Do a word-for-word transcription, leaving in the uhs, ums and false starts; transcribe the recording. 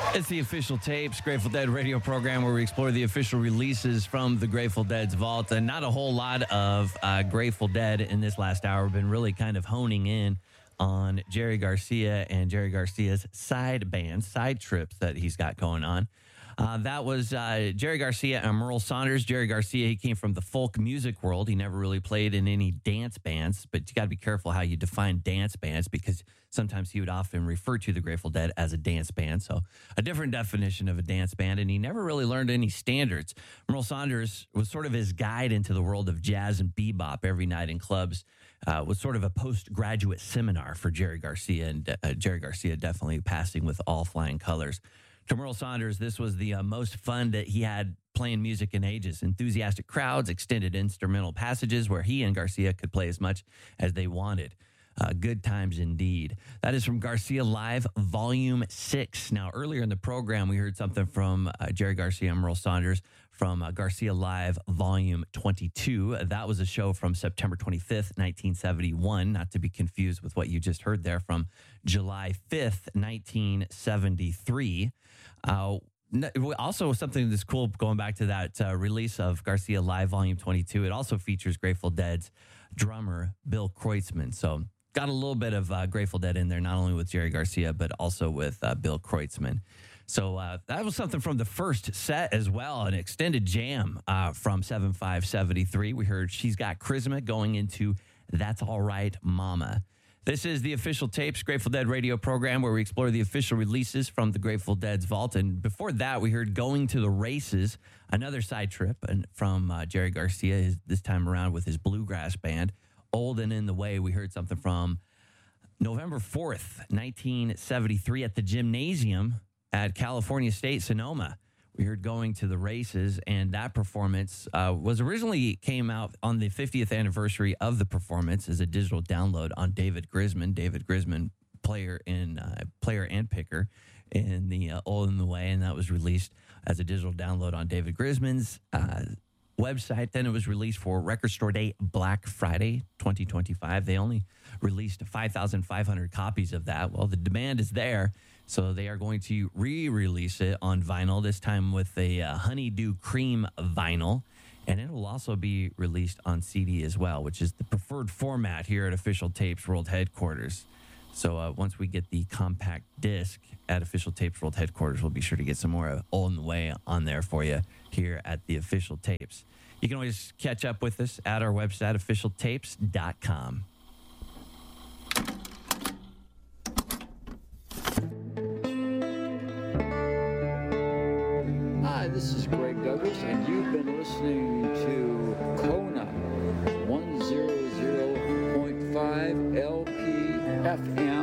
It's the Official Tapes, Grateful Dead radio program where we explore the official releases from the Grateful Dead's vault. And not a whole lot of uh, Grateful Dead in this last hour. We've been really kind of honing in on Jerry Garcia and Jerry Garcia's side bands, side trips that he's got going on. Uh, that was uh, Jerry Garcia and Merle Saunders. Jerry Garcia, he came from the folk music world. He never really played in any dance bands, but you got to be careful how you define dance bands because sometimes he would often refer to the Grateful Dead as a dance band. So a different definition of a dance band, and he never really learned any standards. Merle Saunders was sort of his guide into the world of jazz and bebop every night in clubs. Uh, was sort of a postgraduate seminar for Jerry Garcia, and uh, Jerry Garcia definitely passing with all flying colors. To Merle Saunders, this was the uh, most fun that he had playing music in ages. Enthusiastic crowds, extended instrumental passages where he and Garcia could play as much as they wanted. Uh, good times indeed. That is from Garcia Live, Volume six. Now, earlier in the program, we heard something from uh, Jerry Garcia and Merle Saunders from uh, Garcia Live, Volume twenty-two. That was a show from September twenty-fifth, nineteen seventy-one, not to be confused with what you just heard there from July fifth, nineteen seventy-three. Uh, also, something that's cool going back to that uh, release of Garcia Live Volume twenty-two, it also features Grateful Dead's drummer, Bill Kreutzmann. So, got a little bit of uh, Grateful Dead in there, not only with Jerry Garcia, but also with uh, Bill Kreutzmann. So, uh, that was something from the first set as well, an extended jam uh, from seven five seventy-three. We heard She's Got Charisma going into That's All Right, Mama. This is the Official Tapes, Grateful Dead radio program where we explore the official releases from the Grateful Dead's vault. And before that, we heard Going to the Races, another side trip and from uh, Jerry Garcia, his, this time around with his bluegrass band. Old and in the Way, we heard something from November fourth, nineteen seventy-three at the Gymnasium at California State, Sonoma. We heard Going to the Races, and that performance uh, was originally came out on the fiftieth anniversary of the performance as a digital download on David Grisman. David Grisman, player in uh, player and picker in the uh, Old in the Way, and that was released as a digital download on David Grisman's uh, website. Then it was released for Record Store Day Black Friday twenty twenty-five. They only released five thousand five hundred copies of that. Well, the demand is there. So they are going to re-release it on vinyl, this time with a uh, honeydew cream vinyl. And it will also be released on C D as well, which is the preferred format here at Official Tapes World Headquarters. So uh, once we get the compact disc at Official Tapes World Headquarters, we'll be sure to get some more of All in the Way on there for you here at the Official Tapes. You can always catch up with us at our website, official tapes dot com. Hi, this is Greg Douglas, and you've been listening to Kona one hundred point five L P F M.